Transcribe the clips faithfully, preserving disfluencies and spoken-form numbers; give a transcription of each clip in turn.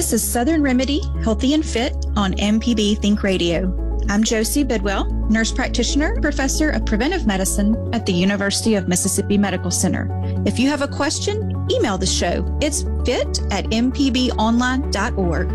This is Southern Remedy, Healthy and Fit on M P B Think Radio. I'm Josie Bidwell, nurse practitioner, professor of preventive medicine at the University of Mississippi Medical Center. If you have a question, email the show. It's fit at m p b online dot org.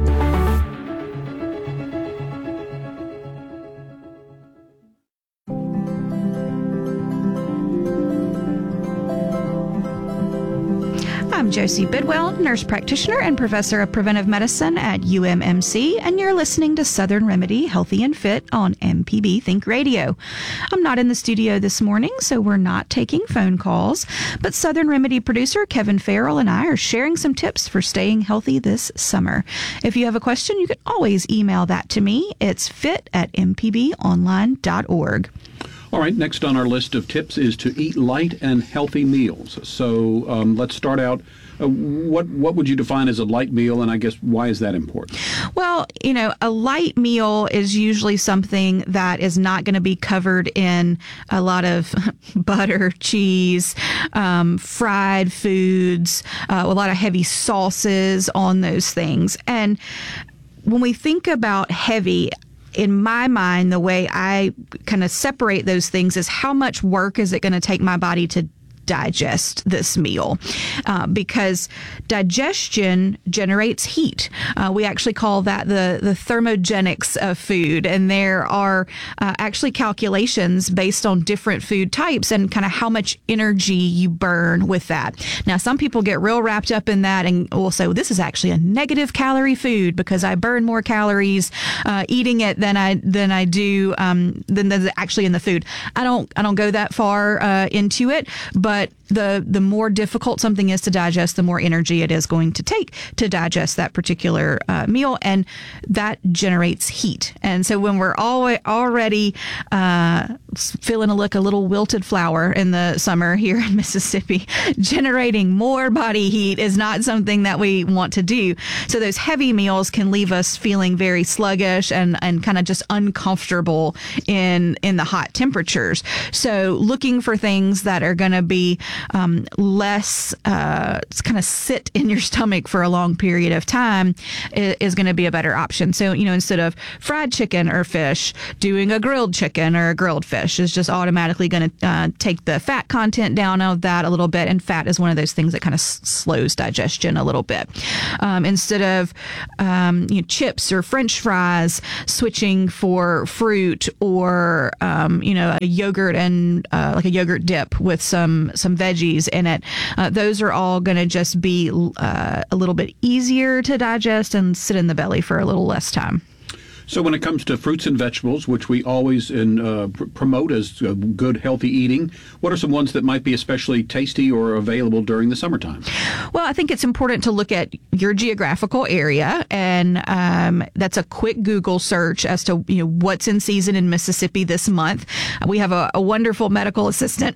I'm Josie Bidwell, nurse practitioner and professor of preventive medicine at U M M C, and you're listening to Southern Remedy, Healthy and Fit on M P B Think Radio. I'm not in the studio this morning, so we're not taking phone calls, but Southern Remedy producer Kevin Farrell and I are sharing some tips for staying healthy this summer. If you have a question, you can always email that to me. It's fit at m p b online dot org. All right, next on our list of tips is to eat light and healthy meals. So um, let's start out. Uh, what what would you define as a light meal, and I guess why is that important? Well, you know, a light meal is usually something that is not going to be covered in a lot of butter, cheese, um, fried foods, uh, a lot of heavy sauces on those things. And when we think about heavy, in my mind, the way I kind of separate those things is how much work is it going to take my body to digest this meal, uh, because digestion generates heat. Uh, we actually call that the, the thermogenics of food, and there are uh, actually calculations based on different food types and kind of how much energy you burn with that. Now, some people get real wrapped up in that and will say, well, this is actually a negative calorie food because I burn more calories uh, eating it than I than I do um, than than actually in the food. I don't I don't go that far uh, into it, but But the the more difficult something is to digest, the more energy it is going to take to digest that particular uh, meal, and that generates heat. And so when we're al- already uh, feeling a look a little wilted flower in the summer here in Mississippi, generating more body heat is not something that we want to do. So those heavy meals can leave us feeling very sluggish and, and kind of just uncomfortable in in the hot temperatures. So looking for things that are going to be Um, less uh, kind of sit in your stomach for a long period of time is, is going to be a better option. So, you know, instead of fried chicken or fish, doing a grilled chicken or a grilled fish is just automatically going to uh, take the fat content down of that a little bit. And fat is one of those things that kind of s- slows digestion a little bit. Um, instead of um, you know, chips or French fries, switching for fruit or, um, you know, a yogurt and uh, like a yogurt dip with some some veggies in it. Uh, those are all going to just be uh, a little bit easier to digest and sit in the belly for a little less time. So when it comes to fruits and vegetables, which we always in, uh, pr- promote as uh, good, healthy eating, what are some ones that might be especially tasty or available during the summertime? Well, I think it's important to look at your geographical area, and um, that's a quick Google search as to you know what's in season in Mississippi this month. We have a, a wonderful medical assistant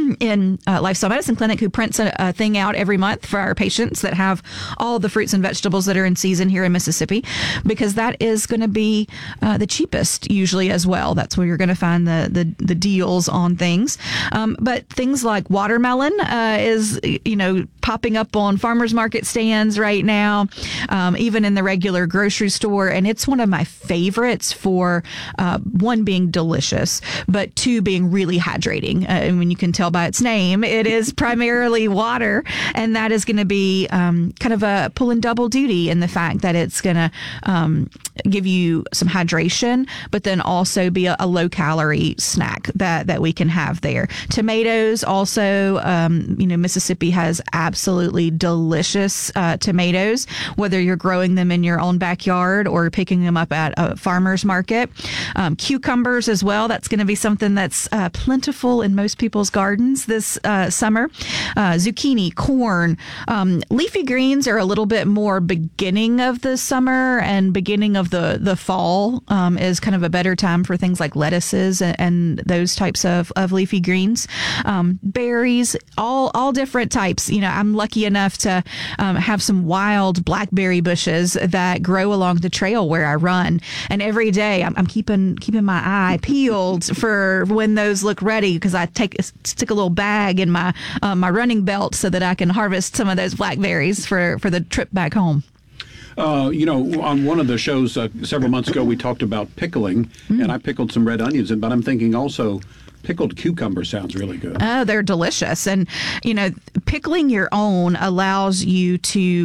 in uh, Lifestyle Medicine Clinic who prints a, a thing out every month for our patients that have all the fruits and vegetables that are in season here in Mississippi, because that is going to be Uh, the cheapest usually as well. That's where you're going to find the, the, the deals on things. Um, but things like watermelon uh, is, you know, popping up on farmers market stands right now, um, even in the regular grocery store. And it's one of my favorites for, uh, one, being delicious, but two, being really hydrating. Uh, and when you can tell by its name, it is primarily water. And that is going to be um, kind of a pulling double duty in the fact that it's going to um, give you some hydration, but then also be a, a low calorie snack that, that we can have there. Tomatoes also, um, you know, Mississippi has absolutely delicious uh, tomatoes, whether you're growing them in your own backyard or picking them up at a farmer's market. Um, cucumbers as well. That's going to be something that's uh, plentiful in most people's gardens this uh, summer. Uh, zucchini, corn, um, leafy greens are a little bit more beginning of the summer and beginning of the, the fall. Um, is kind of a better time for things like lettuces and, and those types of, of leafy greens. Um, berries, all all different types. You know, I'm lucky enough to um, have some wild blackberry bushes that grow along the trail where I run, and every day I'm, I'm keeping keeping my eye peeled for when those look ready, because I take stick a little bag in my uh, my running belt so that I can harvest some of those blackberries for, for the trip back home. Uh, you know, on one of the shows uh, several months ago, we talked about pickling, mm. and I pickled some red onions, but I'm thinking also pickled cucumber sounds really good. Oh, they're delicious. And, you know, pickling your own allows you to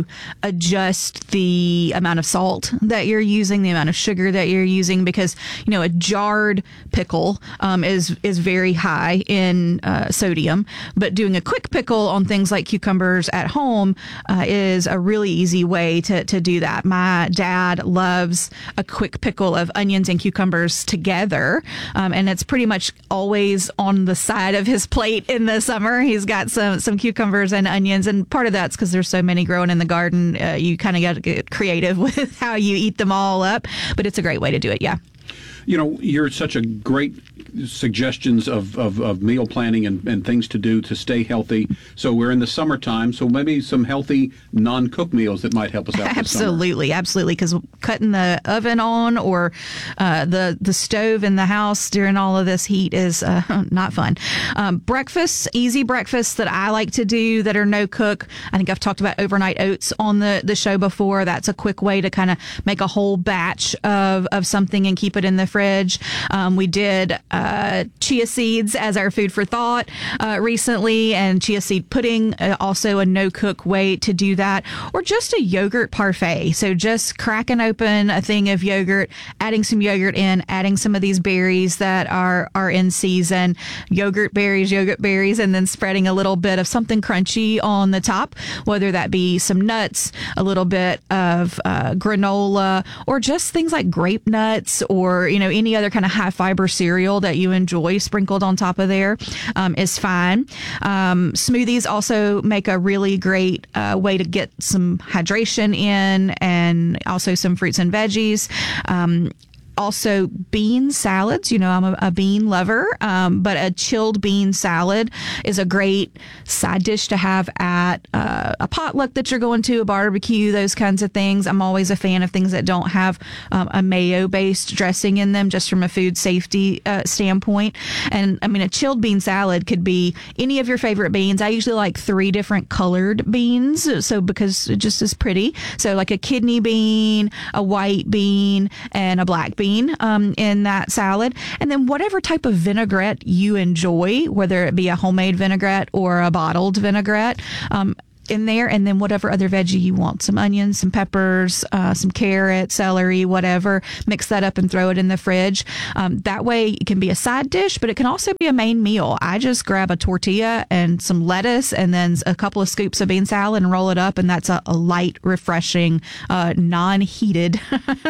adjust the amount of salt that you're using, the amount of sugar that you're using, because, you know, a jarred pickle um, is, is very high in uh, sodium. But doing a quick pickle on things like cucumbers at home uh, is a really easy way to, to do that. My dad loves a quick pickle of onions and cucumbers together. Um, and it's pretty much always on the side of his plate in the summer. He's got some some cucumbers and onions, and part of that's because there's so many growing in the garden. Uh, you kind of got to get creative with how you eat them all up, but it's a great way to do it. Yeah. You know, you're such a great suggestions of, of, of meal planning and, and things to do to stay healthy. So we're in the summertime, so maybe some healthy non-cooked meals that might help us out. Absolutely, absolutely. Because cutting the oven on or uh, the the stove in the house during all of this heat is uh, not fun. Um, breakfasts, easy breakfasts that I like to do that are no cook. I think I've talked about overnight oats on the, the show before. That's a quick way to kind of make a whole batch of, of something and keep it in the fridge. Um, we did uh, chia seeds as our food for thought uh, recently, and chia seed pudding, uh, also a no-cook way to do that, or just a yogurt parfait. So just cracking open a thing of yogurt, adding some yogurt in, adding some of these berries that are, are in season, yogurt berries, yogurt berries, and then spreading a little bit of something crunchy on the top, whether that be some nuts, a little bit of uh, granola, or just things like grape nuts, or, you know, any other kind of high fiber cereal that you enjoy sprinkled on top of there um, is fine. Um, smoothies also make a really great uh, way to get some hydration in, and also some fruits and veggies. Um, Also, bean salads. You know, I'm a, a bean lover, um, but a chilled bean salad is a great side dish to have at uh, a potluck that you're going to, a barbecue, those kinds of things. I'm always a fan of things that don't have um, a mayo-based dressing in them, just from a food safety uh, standpoint. And, I mean, a chilled bean salad could be any of your favorite beans. I usually like three different colored beans, so because it just is pretty. So, like a kidney bean, a white bean, and a black bean. Um, in that salad, and then whatever type of vinaigrette you enjoy, whether it be a homemade vinaigrette or a bottled vinaigrette, um, in there, and then whatever other veggie you want, some onions, some peppers, uh, some carrot, celery, whatever, mix that up and throw it in the fridge. Um, that way it can be a side dish, but it can also be a main meal. I just grab a tortilla and some lettuce and then a couple of scoops of bean salad and roll it up, and that's a, a light, refreshing, uh, non-heated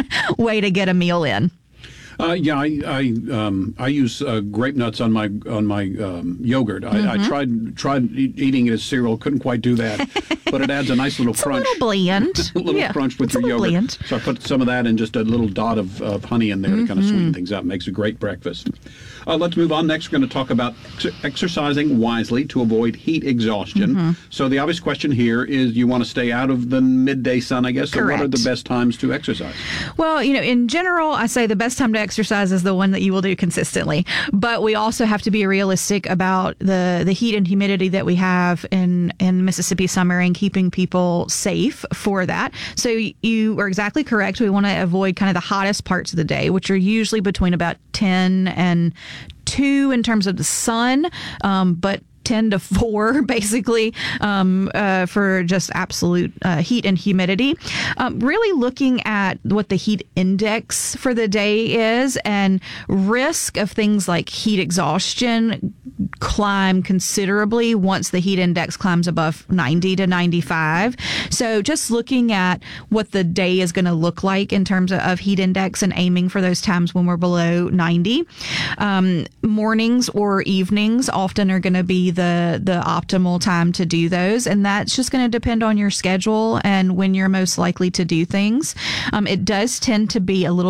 way to get a meal in. Uh, yeah, I I, um, I use uh, grape nuts on my on my um, yogurt. I, mm-hmm. I tried tried e- eating it as cereal, couldn't quite do that, but it adds a nice little it's crunch. A little bland. a little yeah, crunch with it's your a yogurt. Bland. So I put some of that and just a little dot of, of honey in there mm-hmm. to kind of sweeten things up. Makes a great breakfast. Uh, let's move on. Next, we're going to talk about ex- exercising wisely to avoid heat exhaustion. Mm-hmm. So the obvious question here is, you want to stay out of the midday sun, I guess. So Correct. What are the best times to exercise? Well, you know, in general, I say the best time to exercise is the one that you will do consistently. But we also have to be realistic about the, the heat and humidity that we have in, in Mississippi summer, and keeping people safe for that. So you are exactly correct. We want to avoid kind of the hottest parts of the day, which are usually between about ten and two in terms of the sun, um, but ten to four, basically, um, uh, for just absolute uh, heat and humidity. Um, really looking at what the heat index for the day is, and risk of things like heat exhaustion climb considerably once the heat index climbs above ninety to ninety-five. So just looking at what the day is going to look like in terms of, of heat index, and aiming for those times when we're below ninety. Um, mornings or evenings often are going to be the the optimal time to do those, and that's just going to depend on your schedule and when you're most likely to do things. Um, it does tend to be a little bit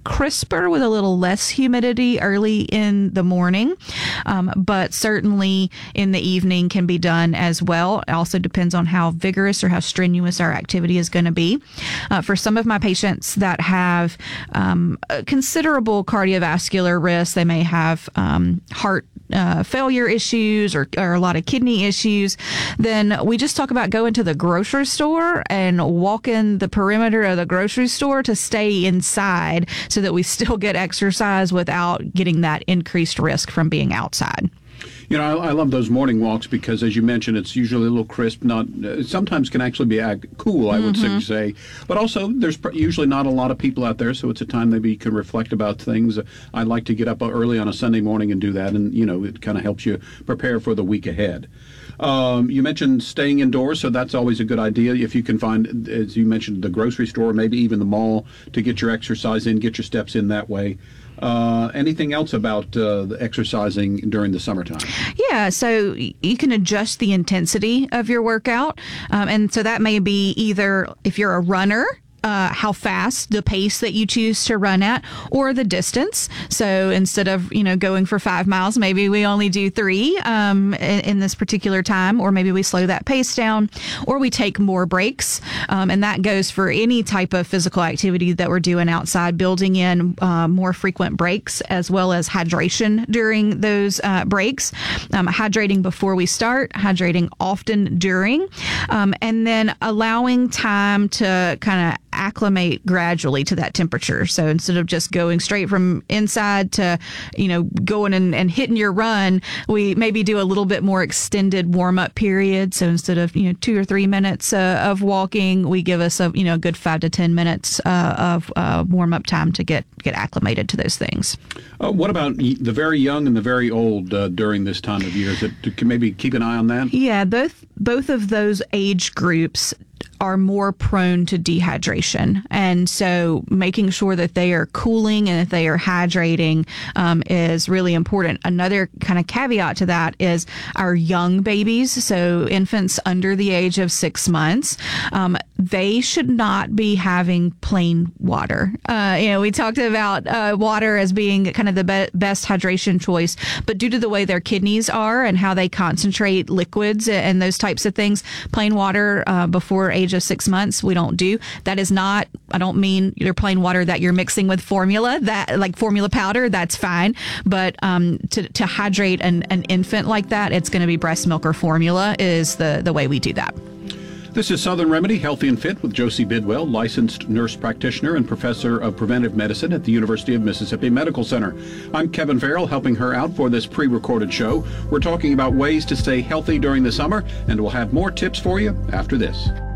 crisper with a little less humidity early in the morning, um, but certainly in the evening can be done as well. It also depends on how vigorous or how strenuous our activity is going to be. Uh, for some of my patients that have um, a considerable cardiovascular risk, they may have um, heart Uh, failure issues or, or a lot of kidney issues, then we just talk about going to the grocery store and walking the perimeter of the grocery store to stay inside so that we still get exercise without getting that increased risk from being outside. You know, I, I love those morning walks because, as you mentioned, it's usually a little crisp. Not uh, sometimes can actually be ag- cool, I would mm-hmm. say. But also, there's pr- usually not a lot of people out there, so it's a time maybe you can reflect about things. I like to get up early on a Sunday morning and do that, and you know, it kind of helps you prepare for the week ahead. Um, you mentioned staying indoors, so that's always a good idea. If you can find, as you mentioned, the grocery store, maybe even the mall, to get your exercise in, get your steps in that way. Uh, anything else about uh, the exercising during the summertime? Yeah, so you can adjust the intensity of your workout. Um, and so that may be either if you're a runner, Uh, how fast, the pace that you choose to run at, or the distance. So instead of, you know, going for five miles, maybe we only do three um, in, in this particular time, or maybe we slow that pace down, or we take more breaks. Um, and that goes for any type of physical activity that we're doing outside, building in uh, more frequent breaks as well as hydration during those uh, breaks. Um, hydrating before we start, hydrating often during, um, and then allowing time to kind of acclimate gradually to that temperature. So instead of just going straight from inside to, you know, going and, and hitting your run, we maybe do a little bit more extended warm-up period. So instead of, you know, two or three minutes uh, of walking, we give us a, you know, a good five to ten minutes uh, of uh, warm-up time to get, get acclimated to those things. Uh, what about the very young and the very old uh, during this time of year? Is it, can maybe keep an eye on that? Yeah, both both of those age groups are more prone to dehydration. And so making sure that they are cooling and that they are hydrating um, is really important. Another kind of caveat to that is our young babies, so infants under the age of six months, um, they should not be having plain water. Uh, you know, we talked about uh, water as being kind of the be- best hydration choice, but due to the way their kidneys are and how they concentrate liquids and those types of things, plain water uh, before age of six months, we don't do. That is not, I don't mean your plain water that you're mixing with formula, that like formula powder, that's fine. But um, to, to hydrate an, an infant like that, it's going to be breast milk or formula is the, the way we do that. This is Southern Remedy, Healthy and Fit with Josie Bidwell, licensed nurse practitioner and professor of preventive medicine at the University of Mississippi Medical Center. I'm Kevin Farrell, helping her out for this pre-recorded show. We're talking about ways to stay healthy during the summer, and we'll have more tips for you after this.